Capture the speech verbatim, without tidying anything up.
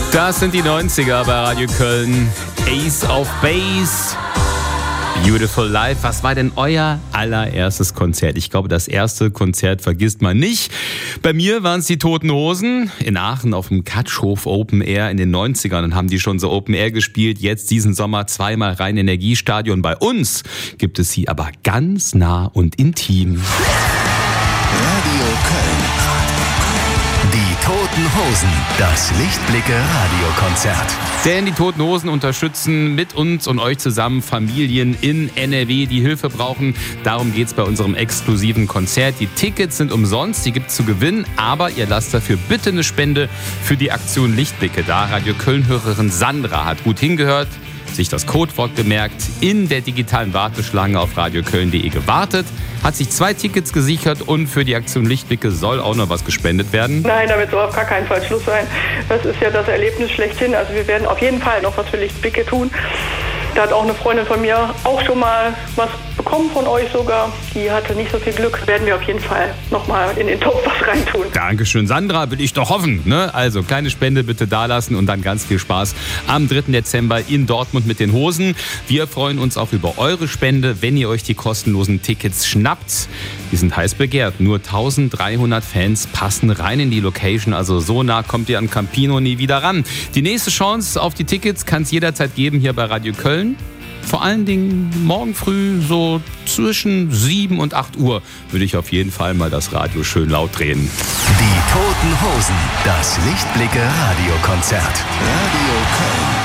Das sind die neunziger bei Radio Köln. Ace of Base. Beautiful Life. Was war denn euer allererstes Konzert? Ich glaube, das erste Konzert vergisst man nicht. Bei mir waren es die Toten Hosen in Aachen auf dem Katschhof Open Air in den neunzigern. Dann haben die schon so Open Air gespielt. Jetzt diesen Sommer zweimal Rhein-Energiestadion. Bei uns gibt es sie aber ganz nah und intim. Radio Köln. Die Toten Hosen. Das Lichtblicke-Radiokonzert. Denn die Toten Hosen unterstützen mit uns und euch zusammen Familien in N R W, die Hilfe brauchen. Darum geht's bei unserem exklusiven Konzert. Die Tickets sind umsonst, die gibt's zu gewinnen, aber ihr lasst dafür bitte eine Spende für die Aktion Lichtblicke da. Radio Köln-Hörerin Sandra hat gut hingehört, sich das Codewort gemerkt, in der digitalen Warteschlange auf radioköln punkt de gewartet, hat sich zwei Tickets gesichert und für die Aktion Lichtblicke soll auch noch was gespendet werden. Nein, damit soll auf gar keinen Fall Schluss sein. Das ist ja das Erlebnis schlechthin. Also wir werden auf jeden Fall noch was für Lichtblicke tun. Da hat auch eine Freundin von mir auch schon mal was bekommen von euch sogar. Die hatte nicht so viel Glück. Werden wir auf jeden Fall nochmal in den Topf was reintun. Dankeschön, Sandra, will ich doch hoffen. Ne? Also kleine Spende bitte dalassen und dann ganz viel Spaß am dritten Dezember in Dortmund mit den Hosen. Wir freuen uns auch über eure Spende, wenn ihr euch die kostenlosen Tickets schnappt. Die sind heiß begehrt. Nur eintausenddreihundert Fans passen rein in die Location. Also so nah kommt ihr an Campino nie wieder ran. Die nächste Chance auf die Tickets kann es jederzeit geben hier bei Radio Köln. Vor allen Dingen morgen früh so zwischen sieben und acht Uhr würde ich auf jeden Fall mal das Radio schön laut drehen. Die Toten Hosen. Das Lichtblicke-Radiokonzert. Radio Köln.